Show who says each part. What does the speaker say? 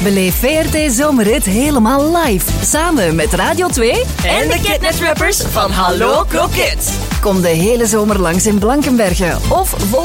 Speaker 1: Beleef VRT Zomerrit helemaal live. Samen met Radio 2
Speaker 2: en de Kidnet Rappers van Hallo Kroket.
Speaker 1: Kom de hele zomer langs in Blankenberge of volg